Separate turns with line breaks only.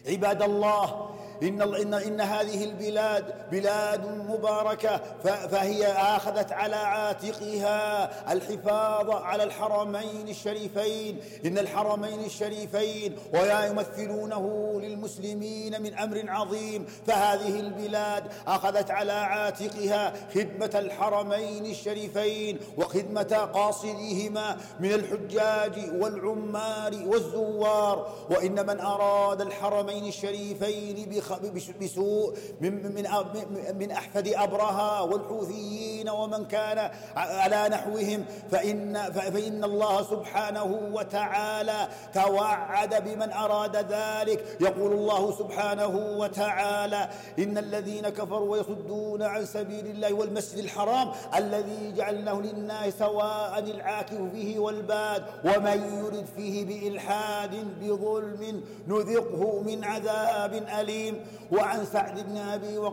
عباد الله، إن هذه البلاد بلاد مباركة، فهي أخذت على عاتقها الحفاظ على الحرمين الشريفين. إن الحرمين الشريفين ويمثلونه للمسلمين من أمر عظيم، فهذه البلاد أخذت على عاتقها خدمة الحرمين الشريفين وخدمة قاصديهما من الحجاج والعمار والزوار. وإن من أراد الحرمين الشريفين بسوء من أحفد أبرهة والحوثيين ومن كان على نحوهم، فإن الله سبحانه وتعالى توعد بمن أراد ذلك. يقول الله سبحانه وتعالى: إن الذين كفروا ويصدون عن سبيل الله والمسجد الحرام الذي جعلناه للناس سواء العاكف فيه والباد ومن يرد فيه بإلحاد بظلم نذقه من عذاب أليم. وعن سعد بن أبي